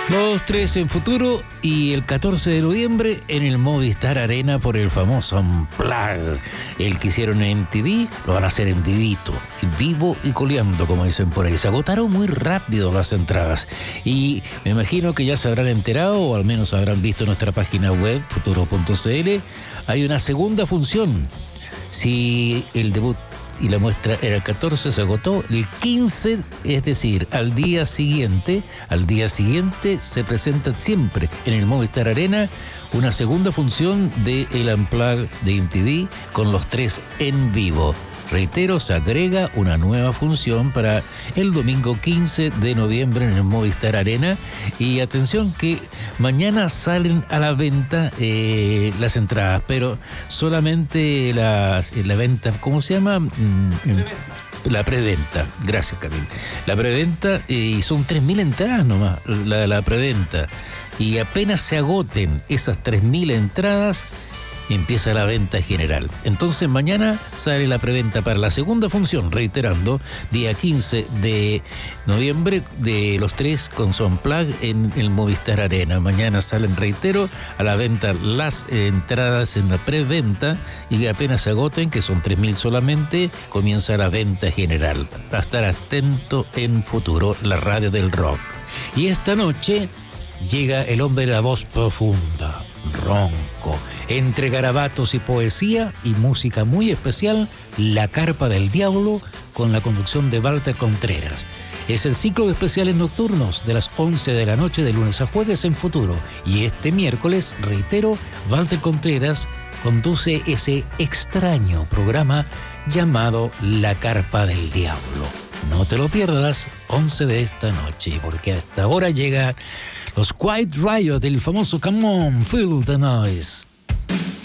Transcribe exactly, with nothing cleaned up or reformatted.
Los tres en Futuro y el catorce de noviembre en el Movistar Arena por el famoso Unplugged. El que hicieron en M T V lo van a hacer en vivito, vivo y coleando, como dicen por ahí. Se agotaron muy rápido las entradas y me imagino que ya se habrán enterado o al menos habrán visto en nuestra página web futuro punto c l. Hay una segunda función. Si el debut y la muestra era el catorce, se agotó el quince, es decir, al día siguiente, al día siguiente se presenta siempre en el Movistar Arena una segunda función de el Unplugged de M T V con los tres en vivo. Reitero, se agrega una nueva función para el domingo quince de noviembre en el Movistar Arena. Y atención que mañana salen a la venta eh, las entradas, pero solamente las, la venta, ¿cómo se llama? Mm, la preventa. Gracias, Camil. La preventa, y eh, son tres mil entradas nomás, la, la preventa. Y apenas se agoten esas tres mil entradas, empieza la venta general. Entonces mañana sale la preventa para la segunda función, reiterando, día quince de noviembre, de los tres con su Unplugged en el Movistar Arena. Mañana salen, reitero, a la venta las eh, entradas en la preventa y apenas se agoten, que son tres mil solamente, comienza la venta general. A estar atento en Futuro, la radio del rock. Y esta noche llega el hombre de la voz profunda, ronco, entre garabatos y poesía y música muy especial, La Carpa del Diablo, con la conducción de Walter Contreras. Es el ciclo de especiales nocturnos de las once de la noche de lunes a jueves en Futuro. Y este miércoles, reitero, Walter Contreras conduce ese extraño programa llamado La Carpa del Diablo. No te lo pierdas, once de esta noche, porque hasta ahora llega los Quiet Riot, el famoso Come On, Feel the Noise.